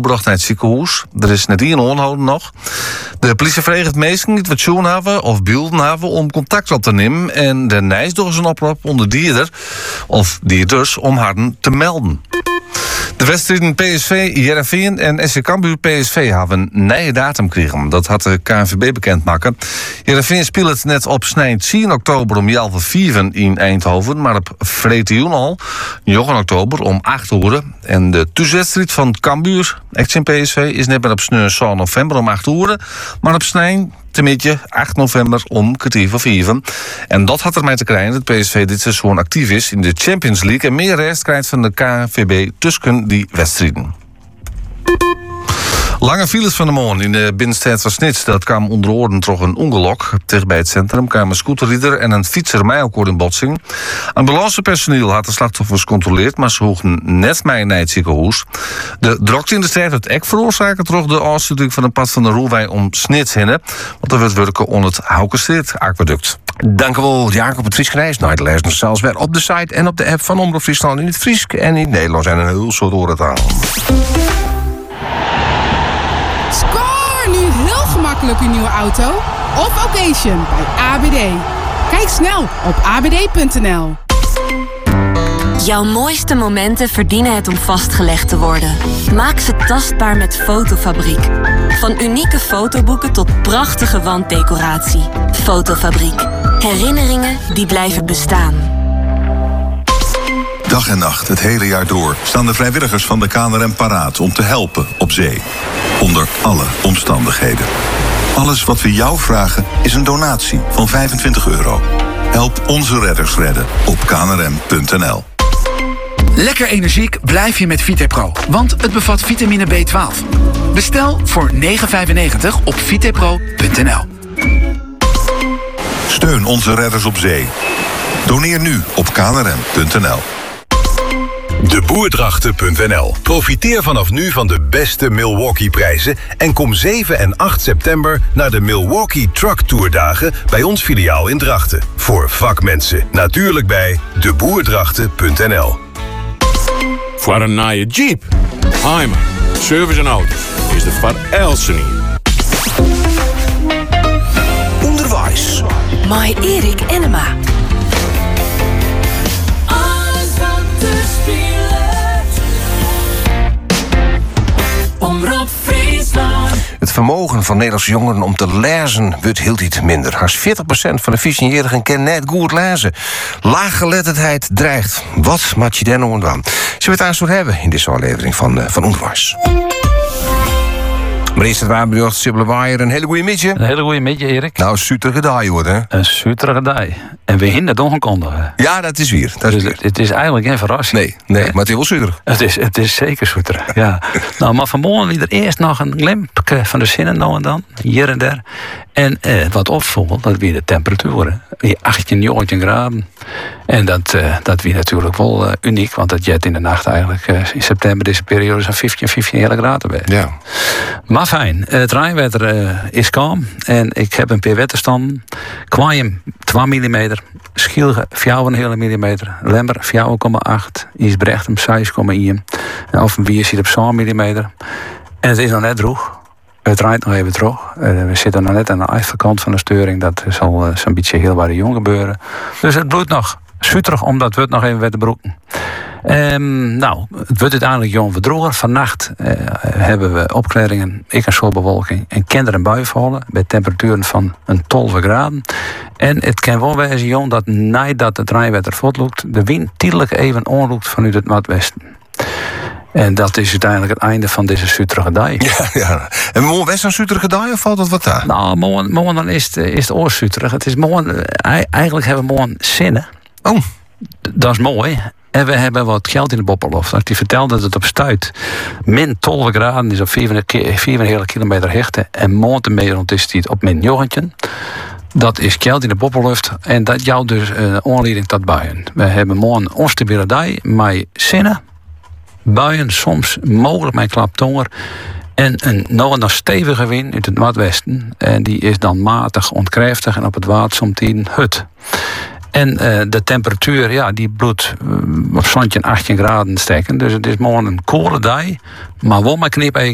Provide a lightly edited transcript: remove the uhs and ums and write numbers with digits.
overbracht naar het ziekenhuis. Er is net één onhouden nog. De politie vraagt mensen niet wat schoen hebben of beelden hebben om contact op te nemen. En de nijs door zijn oproep onder dierder of dierders om haar te melden. De wedstrijden PSV, Heerenveen en SC Cambuur PSV hebben een nieuwe datum gekregen. Dat had de KNVB bekendmaken. Heerenveen speelt het net op snij 10 oktober om 11:04 in Eindhoven. Maar op vrijdag al, 9 oktober om 8 uur. En de thuiswedstrijd van Cambuur, Action PSV, is net meer op snij 6 november om 8 uur. Maar op snij tenminste 8 november om 3:45. En dat had ermee te krijgen dat PSV dit seizoen actief is in de Champions League. En meer rest krijgt van de KNVB tussen die wedstrijden. Lange files van de morgen in de binnenstad van Snits. Dat kwam onder oren toch een ongeluk. Dicht bij het centrum kwamen een scooterrieder en een fietser mij ook in botsing. Ambulancepersoneel had de slachtoffers gecontroleerd, maar ze hoefden net mij naar het ziekenhuis. De drukte in de straat het ek veroorzaken toch de afsluiting van een pad van de Roelwij om Snits heen. Want er wordt werken onder het Haukenstreet-aquaduct. Dank u wel, Jacob. Het Fries gereisd. Nou, de lezen zelfs weer op de site en op de app van Omroep Friesland in het Fries en in het Nederlands en een heel soort oorentaal. Score nu heel gemakkelijk uw nieuwe auto of occasion bij ABD. Kijk snel op abd.nl. Jouw mooiste momenten verdienen het om vastgelegd te worden. Maak ze tastbaar met Fotofabriek. Van unieke fotoboeken tot prachtige wanddecoratie. Fotofabriek. Herinneringen die blijven bestaan. Dag en nacht, het hele jaar door, staan de vrijwilligers van de KNRM paraat om te helpen op zee. Onder alle omstandigheden. Alles wat we jou vragen is een donatie van €25. Help onze redders redden op knrm.nl. Lekker energiek blijf je met VitePro, want het bevat vitamine B12. Bestel voor €9,95 op vitepro.nl. Steun onze redders op zee. Doneer nu op knrm.nl. Deboerdrachten.nl. Profiteer vanaf nu van de beste Milwaukee-prijzen en kom 7 en 8 september naar de Milwaukee Truck Tourdagen bij ons filiaal in Drachten. Voor vakmensen, natuurlijk bij deboerdrachten.nl. Voor een nieuwe Jeep, Heimer, service en auto's is de Van Elsen hier. Onderwijs. My Erik Enema. Het vermogen van Nederlandse jongeren om te lezen wordt heel iets minder. Haast 40% van de 14-jarigen kan net goed lezen. Laaggeletterdheid dreigt. Wat moet je daar nou aan doen? Ze het aan zo hebben in deze aflevering van Onderwijs. Maar eerst het waarbericht, Sibylle Waaier. Een hele goede midje. Een hele goede midje, Erik. Nou, suterige dag, hoor, hè? Een suterige dag. En we hinden het ongekondigd. Ja, dat is weer. Dus het is eigenlijk geen verrassing. Nee, maar het is wel suterig. Het is zeker suterig, ja. Nou, maar vanmorgen liet er eerst nog een glimpje van de zinnen nou en dan. Hier en daar. En wat opvalt, dat weer de temperaturen. 18, 19 graden. En dat weer natuurlijk wel uniek. Want dat jet in de nacht eigenlijk in september deze periode zo'n 15 hele graden bij. Ja. Maar fijn, het regenwetter is kalm. En ik heb een paar wetterstanden. Kwaaien 2 mm. Schielge 4,5 mm. Lemmer 4,8. Isbrechtsem 6,1. En Offenbier zit op 7 mm. En het is nog net droog. Het rijdt nog even terug. We zitten nog net aan de achterkant van de steuring. Dat zal zo'n beetje heel waar de jong gebeuren. Dus het bloedt nog suterig, omdat we het nog even wetten broeken. Nou, het wordt uiteindelijk jong verdroeger. Vannacht hebben we opklaringen, ik en soort bewolking en kinderen en buien vallen bij temperaturen van een 12 graden. En het kan wel wezen, jong, dat nadat het regenwetter voortloopt, de wind tijdelijk even onroept vanuit het noordwesten. En dat is uiteindelijk het einde van deze suterige dag. Ja. En morgen was een suterige dag of valt dat wat daar? Nou, morgen dan is het oorsuterig. Het is morgen, eigenlijk hebben we morgen zinnen. Oh. Dat is mooi. En we hebben wat geld in de Bopperloft. Die vertelde dat het op stuit min 12 graden is op 4,5 kilometer hechten. En maandemiddag is het op min 9. Dat is geld in de Bopperlucht. En dat jou dus een aanleiding tot buien. We hebben morgen een onstabiele dag met zinnen. Buien, soms mogelijk met klaptonger. En een nog stevige wind uit het noordwesten. En die is dan matig ontkräftig en op het water soms in hut. En de temperatuur, ja, die bloedt op zo'n 18 graden steken. Dus het is morgen een koele dag. Maar wel met knip